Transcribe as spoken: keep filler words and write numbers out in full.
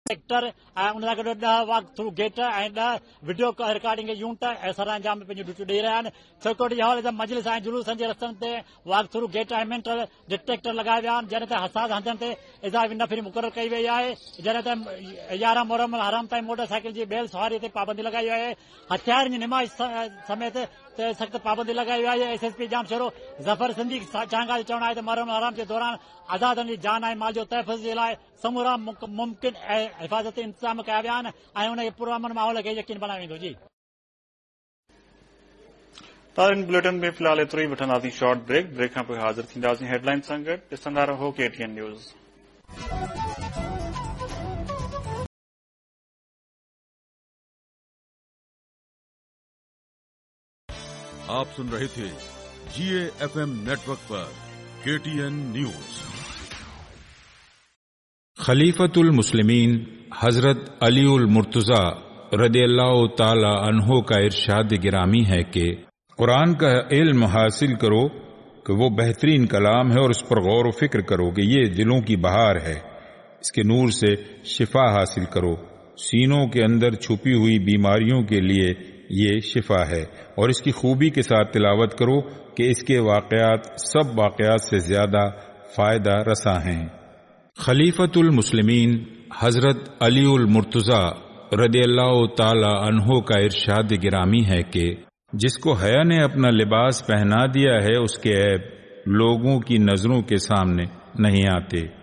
Sector उन सां गॾु ॾह वॉक थ्रू गेट ऐं ॾह वीडियो रिकॉर्डिंग यूनिट ऐं सरांजाम में पंहिंजी ड्यूटी ॾेई रहिया आहिनि। सिक्योरिटी हवाले सां मजलिस ऐं जुलूसनि जे रस्तनि ते वॉक थ्रू गेट ऐं मेंटल डिटेक्टर लॻाया विया आहिनि, जॾहिं त हसास हंधनि ते इज़ाफ़ी नफ़री मुक़ररु कई वई आहे। जॾहिं त यारहं मुहर्रम हराम ताईं मोटरसाइकिल जी बेल सवारी ते पाबंदी लॻाई वई आहे। हथियारनि जी निमाइश समेत सख़्त पाबंदी लॻाई वई आहे। एस एस पी जाम शेरो ज़फर सिंधी चांगा जो चवणु आहे त मुहर्रम हराम जे दौरान आज़ादनि जी जान ऐं माल जो तहफ़ुज़ जे लाइ समूरा मुमकिन ऐं हिफ़ाज़ती इंतज़ाम कया विया आहिनि ऐं उन पुरअमन माहौल खे यकीन बणायो वेंदो। जी तारीन बुलेटिन में फिलहाल एतिरो ई। वठंदासीं शॉर्ट ब्रेक। ब्रेक खां पोइ हाज़िर थींदासीं हेडलाइन सां गॾु। ॾिसंदा रहो केटीएन न्यूज़। आप सुन रहे थे जीए एफएम नेटवर्क पर केटीएन न्यूज़। खलीफतुल मुस्लिमीन हजरत अलीउल मुर्तज़ा रदियल्लाहु ताला अन्हो का इरशाद गिरामी है कि कुरान का इल्म हासिल करो कि वो बेहतरीन कलाम है और उस पर गौर व फिक्र करो कि ये दिलों की बहार है। इसके नूर से शिफा हासिल करो। सीनों के अंदर छुपी हुई बीमारियों के लिए ये शिफा है और इसकी खूबी के साथ तिलावत करो कि इसके वाक़यात सब वाक़यात से ज्यादा फायदा रसा हैं। खलीफतुल मुस्लिमीन हजरत अलीउल मुर्तज़ा रदियल्लाहु ताला अन्हो का इरशाद गिरामी है कि जिसको हया ने अपना लिबास पहना दिया है उसके ऐब लोगों की नजरों के सामने नहीं आते।